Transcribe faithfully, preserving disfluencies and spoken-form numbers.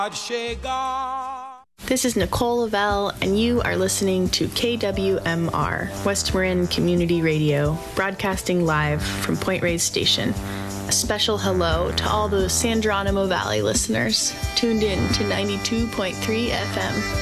This is Nicole Lavelle, and you are listening to K W M R, West Marin Community Radio, broadcasting live from Point Reyes Station. A special hello to all those San Geronimo Valley listeners tuned in to ninety-two point three F M.